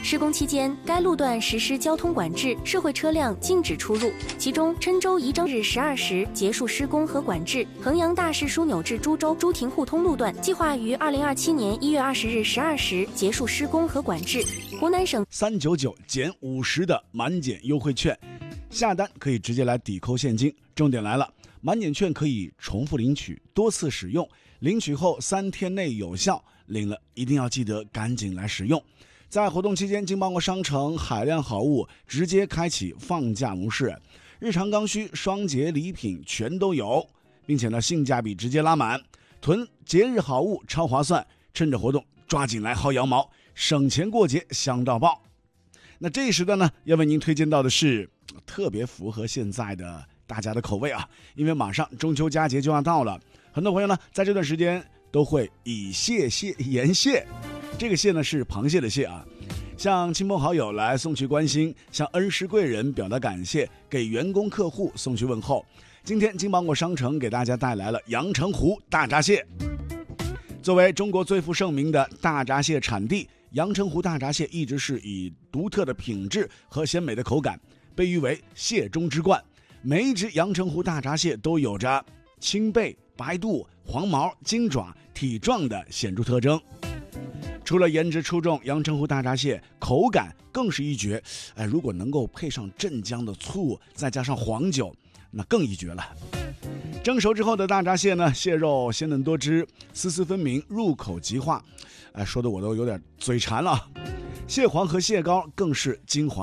施工期间，该路段实施交通管制，社会车辆禁止出入。其中，郴州仪征日12时结束施工和管制；衡阳大市枢纽至株洲朱亭互通路段计划于2027年1月20日12时结束施工和管制。湖南省 399减50的满减优惠券，下单可以直接来抵扣现金。重点来了，满减券可以重复领取，多次使用，领取后3天内有效，领了一定要记得赶紧来使用。在活动期间，京邦国商城海量好物直接开启放假模式，日常刚需、双节礼品全都有，并且呢性价比直接拉满，囤节日好物超划算，趁着活动抓紧来薅羊毛，省钱过节香到爆。那这一时段呢，要为您推荐到的是特别符合现在的大家的口味啊，因为马上中秋佳节就要到了，很多朋友呢在这段时间都会以蟹言谢，这个蟹呢是螃蟹的蟹啊，向亲朋好友来送去关心，向恩师贵人表达感谢，给员工客户送去问候。今天京邦国商城给大家带来了阳澄湖大闸蟹。作为中国最负盛名的大闸蟹产地，阳澄湖大闸蟹一直是以独特的品质和鲜美的口感被誉为蟹中之冠。每一只阳澄湖大闸蟹都有着青背、白肚、黄毛、金爪、体壮的显著特征。除了颜值出众，阳澄湖大闸蟹口感更是一绝。如果能够配上镇江的醋，再加上黄酒，那更一绝了。蒸熟之后的大闸蟹呢，蟹肉鲜嫩多汁，丝丝分明，入口即化。说的我都有点嘴馋了。蟹黄和蟹膏更是精华